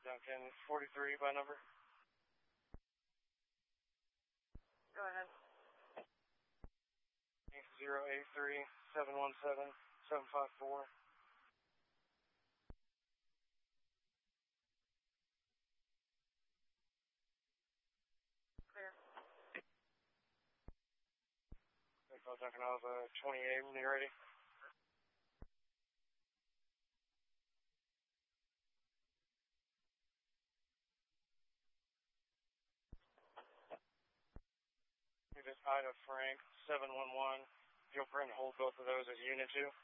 Duncan 43 by number. Go ahead. 083-717-754. Clear. Duncan Alpha 28 when you're ready. This Ida Frank 711. You'll print and hold both of those as Unit 2.